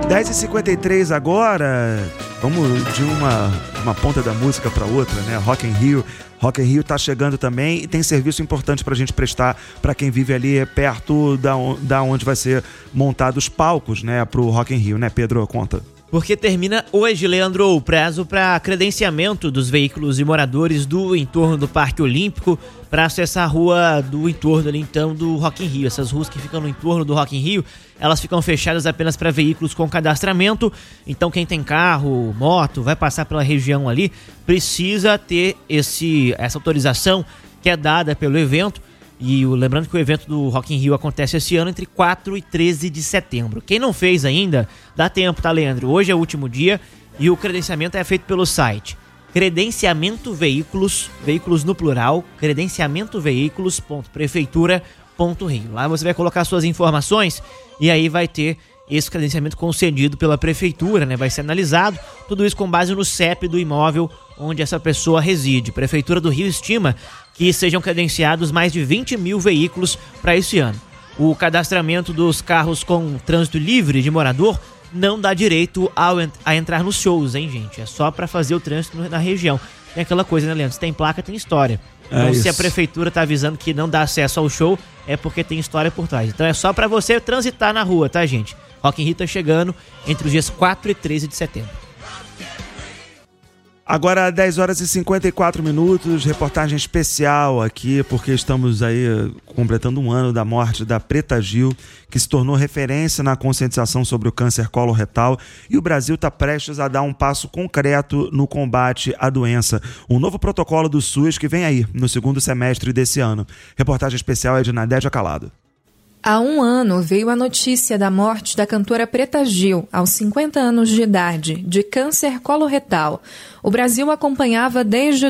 10h53 agora, vamos de uma ponta da música para outra, né? Rock in Rio. Rock in Rio tá chegando também e tem serviço importante pra gente prestar para quem vive ali perto da onde vai ser montado os palcos, né, pro Rock in Rio, né, Pedro? Conta. Porque termina hoje, Leandro, o prazo para credenciamento dos veículos e moradores do entorno do Parque Olímpico para acessar a rua do entorno ali, então, do Rock in Rio. Essas ruas que ficam no entorno do Rock in Rio, elas ficam fechadas apenas para veículos com cadastramento. Então, quem tem carro, moto, vai passar pela região ali, precisa ter essa autorização que é dada pelo evento. E lembrando que o evento do Rock in Rio acontece esse ano entre 4 e 13 de setembro. Quem não fez ainda, dá tempo, tá, Leandro? Hoje é o último dia e o credenciamento é feito pelo site Credenciamento Veículos, veículos no plural, credenciamentoveículos.prefeitura.rio. Lá você vai colocar suas informações e aí vai ter esse credenciamento concedido pela prefeitura, né? Vai ser analisado, tudo isso com base no CEP do imóvel onde essa pessoa reside. Prefeitura do Rio estima que sejam credenciados mais de 20 mil veículos para esse ano. O cadastramento dos carros com trânsito livre de morador não dá direito a entrar nos shows, hein, gente? É só para fazer o trânsito na região. Tem aquela coisa, né, Leandro? Se tem placa, tem história. Então, se a prefeitura tá avisando que não dá acesso ao show, é porque tem história por trás. Então, é só para você transitar na rua, tá, gente? Rock in Rio tá chegando entre os dias 4 e 13 de setembro. Agora, 10h54, reportagem especial aqui, porque estamos aí completando um ano da morte da Preta Gil, que se tornou referência na conscientização sobre o câncer coloretal, e o Brasil está prestes a dar um passo concreto no combate à doença. Um novo protocolo do SUS que vem aí, no segundo semestre desse ano. Reportagem especial é de Nadédia Calado. Há um ano veio a notícia da morte da cantora Preta Gil, aos 50 anos de idade, de câncer coloretal. O Brasil acompanhava desde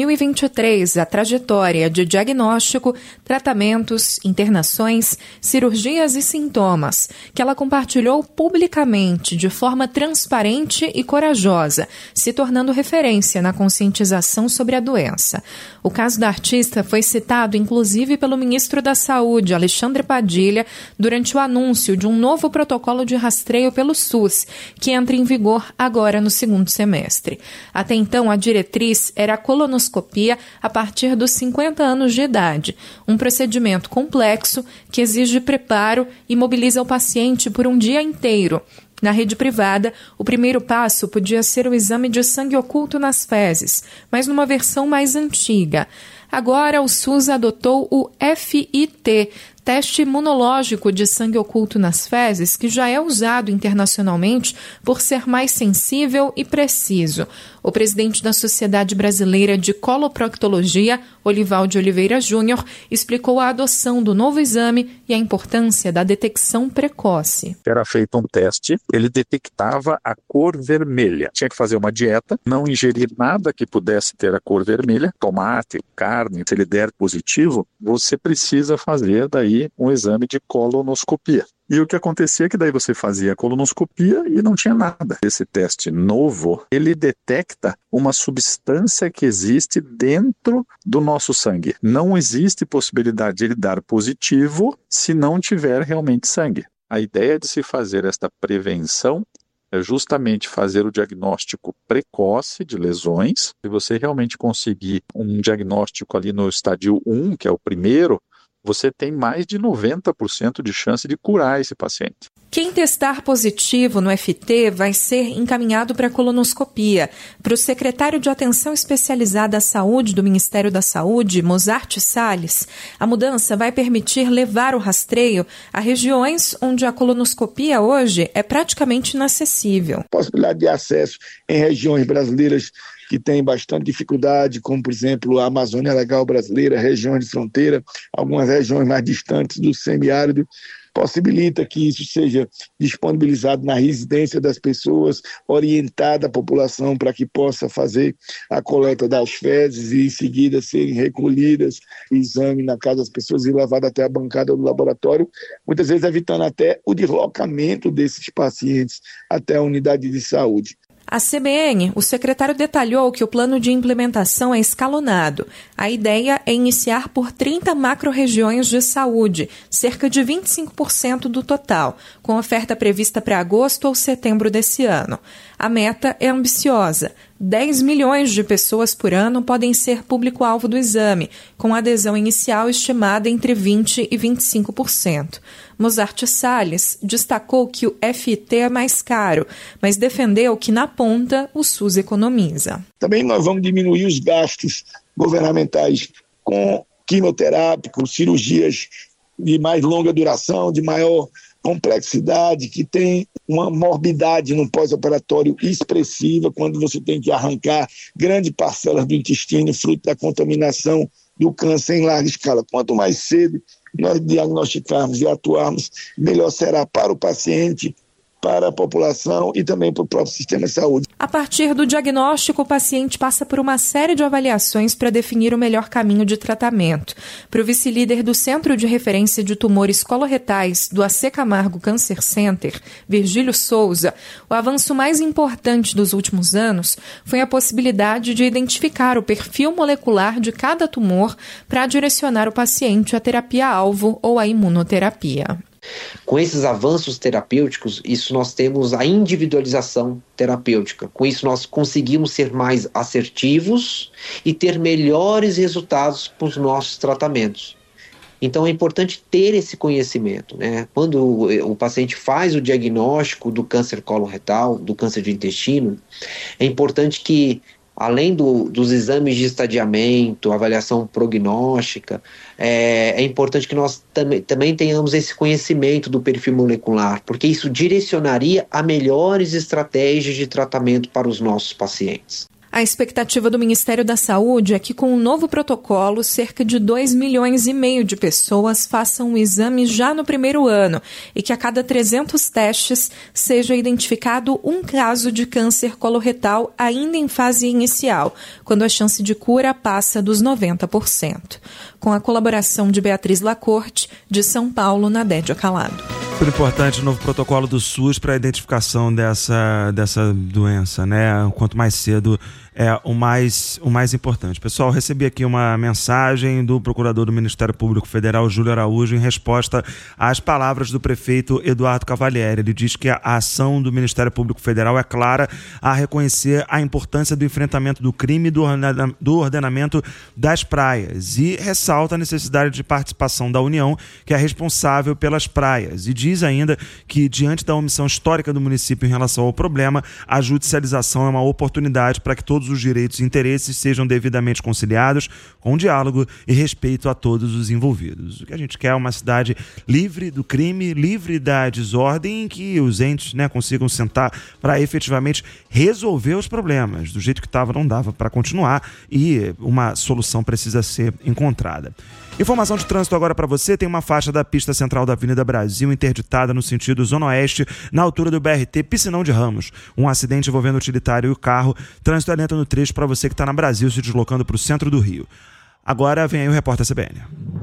2023 a trajetória de diagnóstico, tratamentos, internações, cirurgias e sintomas, que ela compartilhou publicamente de forma transparente e corajosa, se tornando referência na conscientização sobre a doença. O caso da artista foi citado inclusive pelo ministro da Saúde, Alexandre Padilha, durante o anúncio de um novo protocolo de rastreio pelo SUS, que entra em vigor agora no segundo semestre. Até então, a diretriz era a colonoscopia a partir dos 50 anos de idade, um procedimento complexo que exige preparo e mobiliza o paciente por um dia inteiro. Na rede privada, o primeiro passo podia ser o exame de sangue oculto nas fezes, mas numa versão mais antiga. Agora, o SUS adotou o FIT, teste imunológico de sangue oculto nas fezes, que já é usado internacionalmente por ser mais sensível e preciso. O presidente da Sociedade Brasileira de Coloproctologia, Olivaldo Oliveira Júnior, explicou a adoção do novo exame e a importância da detecção precoce. Era feito um teste, ele detectava a cor vermelha. Tinha que fazer uma dieta, não ingerir nada que pudesse ter a cor vermelha, tomate, carne. Se ele der positivo, você precisa fazer daí um exame de colonoscopia. E o que acontecia é que daí você fazia a colonoscopia e não tinha nada. Esse teste novo, ele detecta uma substância que existe dentro do nosso sangue. Não existe possibilidade de ele dar positivo se não tiver realmente sangue. A ideia de se fazer esta prevenção é justamente fazer o diagnóstico precoce de lesões. Se você realmente conseguir um diagnóstico ali no estádio 1, que é o primeiro, você tem mais de 90% de chance de curar esse paciente. Quem testar positivo no FT vai ser encaminhado para a colonoscopia. Para o secretário de Atenção Especializada à Saúde do Ministério da Saúde, Mozart Salles, a mudança vai permitir levar o rastreio a regiões onde a colonoscopia hoje é praticamente inacessível. Possibilidade de acesso em regiões brasileiras que tem bastante dificuldade, como, por exemplo, a Amazônia Legal Brasileira, regiões de fronteira, algumas regiões mais distantes do semiárido, possibilita que isso seja disponibilizado na residência das pessoas, orientada a população para que possa fazer a coleta das fezes e, em seguida, serem recolhidas, exame na casa das pessoas e levado até a bancada do laboratório, muitas vezes evitando até o deslocamento desses pacientes até a unidade de saúde. A CBN, o secretário detalhou que o plano de implementação é escalonado. A ideia é iniciar por 30 macro-regiões de saúde, cerca de 25% do total, com oferta prevista para agosto ou setembro desse ano. A meta é ambiciosa. 10 milhões de pessoas por ano podem ser público-alvo do exame, com adesão inicial estimada entre 20% e 25%. Mozart Salles destacou que o FT é mais caro, mas defendeu que, na ponta, o SUS economiza. Também nós vamos diminuir os gastos governamentais com quimioterápicos, cirurgias de mais longa duração, de maior complexidade, que tem uma morbidade no pós-operatório expressiva, quando você tem que arrancar grandes parcelas do intestino, fruto da contaminação do câncer em larga escala. Quanto mais cedo nós diagnosticarmos e atuarmos, melhor será para o paciente, para a população e também para o próprio sistema de saúde. A partir do diagnóstico, o paciente passa por uma série de avaliações para definir o melhor caminho de tratamento. Para o vice-líder do Centro de Referência de Tumores Coloretais do AC Camargo Cancer Center, Virgílio Souza, o avanço mais importante dos últimos anos foi a possibilidade de identificar o perfil molecular de cada tumor para direcionar o paciente à terapia-alvo ou à imunoterapia. Com esses avanços terapêuticos, nós temos a individualização terapêutica. Com isso, nós conseguimos ser mais assertivos e ter melhores resultados para os nossos tratamentos. Então, é importante ter esse conhecimento, né? Quando o paciente faz o diagnóstico do câncer coloretal, do câncer de intestino, é importante que, além dos exames de estadiamento, avaliação prognóstica, é importante que nós também tenhamos esse conhecimento do perfil molecular, porque isso direcionaria a melhores estratégias de tratamento para os nossos pacientes. A expectativa do Ministério da Saúde é que, com o novo protocolo, cerca de 2,5 milhões de pessoas façam o exame já no primeiro ano e que a cada 300 testes seja identificado um caso de câncer coloretal ainda em fase inicial, quando a chance de cura passa dos 90%. Com a colaboração de Beatriz Lacorte, de São Paulo, Nadédia Calado. Super importante o novo protocolo do SUS para a identificação dessa doença, né? Quanto mais cedo é o mais importante. Pessoal, recebi aqui uma mensagem do procurador do Ministério Público Federal, Júlio Araújo, em resposta às palavras do prefeito Eduardo Cavalieri. Ele diz que a ação do Ministério Público Federal é clara a reconhecer a importância do enfrentamento do crime e do ordenamento das praias e ressalta a necessidade de participação da União, que é responsável pelas praias, e diz ainda que, diante da omissão histórica do município em relação ao problema, a judicialização é uma oportunidade para que todos os direitos e interesses sejam devidamente conciliados, com diálogo e respeito a todos os envolvidos. O que a gente quer é uma cidade livre do crime, livre da desordem, em que os entes, né, consigam sentar para efetivamente resolver os problemas. Do jeito que estava, não dava para continuar e uma solução precisa ser encontrada. Informação de trânsito agora para você. Tem uma faixa da pista central da Avenida Brasil interditada no sentido Zona Oeste, na altura do BRT Piscinão de Ramos. Um acidente envolvendo o utilitário e o carro. Trânsito é lento no trecho para você que está na Brasil se deslocando para o centro do Rio. Agora vem aí o Repórter CBN.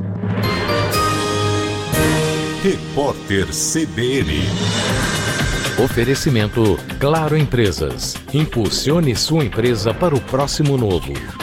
Repórter CBN. Oferecimento Claro Empresas. Impulsione sua empresa para o próximo novo.